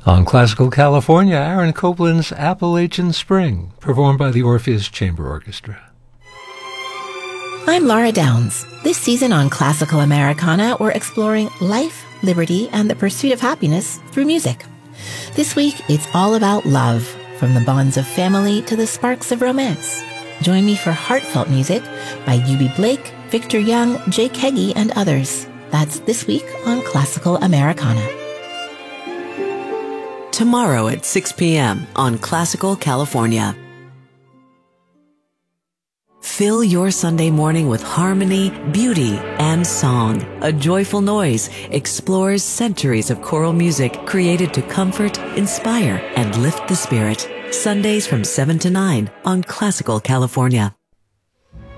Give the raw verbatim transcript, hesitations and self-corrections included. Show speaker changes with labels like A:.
A: On Classical California, Aaron Copland's Appalachian Spring, performed by the Orpheus Chamber Orchestra.
B: I'm Laura Downs. This season on Classical Americana, we're exploring life, liberty, and the pursuit of happiness through music. This week, it's all about love, from the bonds of family to the sparks of romance. Join me for heartfelt music by Eubie Blake, Victor Young, Jake Heggie, and others. That's this week on Classical Americana.
C: Tomorrow at six p.m. on Classical California. Fill your Sunday morning with harmony, beauty, and song. A Joyful Noise explores centuries of choral music created to comfort, inspire, and lift the spirit. Sundays from seven to nine on Classical California.